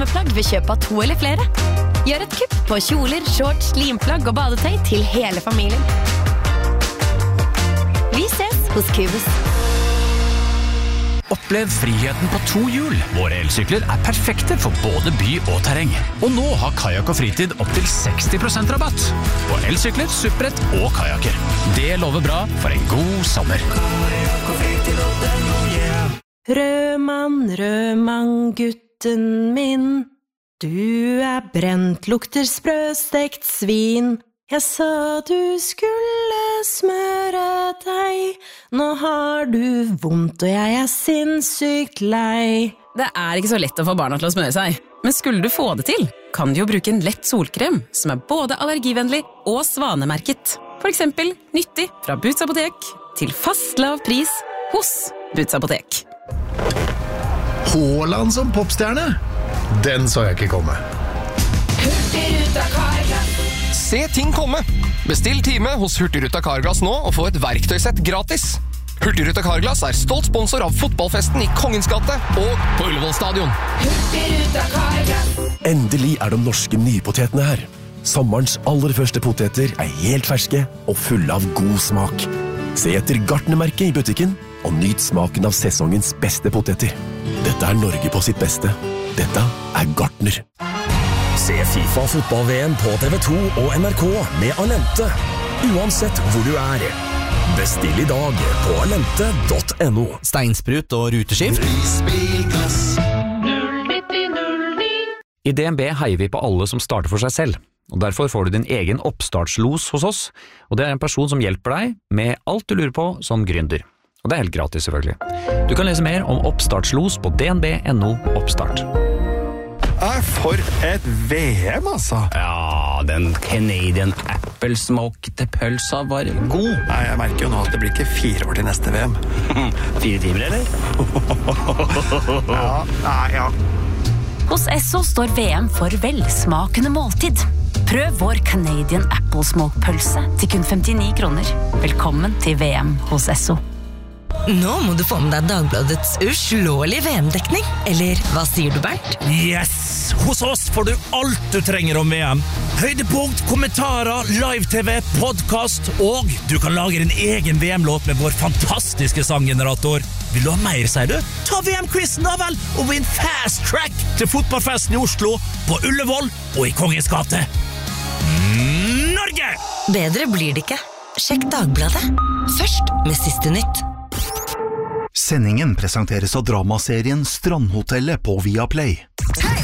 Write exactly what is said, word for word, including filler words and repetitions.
sommerplagg ved kjøp av to eller flere. Gjør et kupp på kjoler, shorts, limplagg og badetøy til hele familien. Vi ses hos Cubus. Opplev friheten på to hjul. Våre elsykler er perfekte for både by og terreng. Og nå har Kajak og Fritid opp til seksti prosent rabatt på elsykler, supprett og kajaker. Det lover bra for en god sommer. Rødmann, rødmann, gutten min. Du er brent, lukter sprøstekt svin. Jeg sa du skulle smøre deg. Nå har du vondt, og jeg er sinnssykt lei. Det er ikke så lett å få barna til å smøre seg. Men skulle du få det til, kan du jo bruke en lett solkrem, som er både allergivennlig og svanemerket. For eksempel nyttig fra Boots Apotek til fast lav pris hos Boots Apotek. Haaland som popstjerne? Den så jeg ikke komme. Hurtigruta Carglass. Se ting komme. Bestill time hos Hurtigruta Carglass nå og få et verktøysett gratis. Hurtigruta Carglass er stolt sponsor av fotballfesten i Kongens gate og på Ullevål stadion. Hurtigruta Carglass. Endelig er de norske nypotetene her. Sommerens aller første poteter er helt ferske og fulle av god smak. Se etter Gartnermerket i butikken og nyt smaken av sesongens beste poteter. Dette er Norge på sitt beste. Dette er Gartner. Se FIFA fotball-V M på T V to og N R K med Alente. Uansett hvor du er. Bestill i dag på alente punktum no. Steinsprut og ruteskift. I D N B heier vi på alle som starter for seg selv. Og derfor får du din egen oppstartslos hos oss. Og det er en person som hjelper deg med alt du lurer på som gründer. Og det er helt gratis selvfølgelig. Du kan lese mer om oppstartslos på d n b punktum n o oppstart. Er for et V M, altså. Ja, den Canadian Apple Smoked pølsa var god. Nei, jeg merker jo nå at det blir ikke fire år til neste V M. Fire timer, eller? Ja, nei, ja. Hos Esso står V M for velsmakende måltid. Prøv vår Canadian Apple Smoke pølse til kun femtini kroner. Velkommen til V M hos Esso. Nå må du få med deg Dagbladets uslåelige V M-dekning. Eller hva sier du, Bernt? Yes! Hos oss får du alt du trenger om V M. Høydepunkt, kommentarer, live-tv, podcast, og du kan lage din egen V M-låt med vår fantastiske sanggenerator. Vil du ha mer, sier du? Ta V M-quizen da vel, og vinn fast track til fotballfesten i Oslo, på Ullevål og i Kongens gate. Norge! Bedre blir det ikke. Sjekk Dagbladet. Først med siste nytt. Sendingen presenteres av dramaserien Strandhotellet på Viaplay. Hei!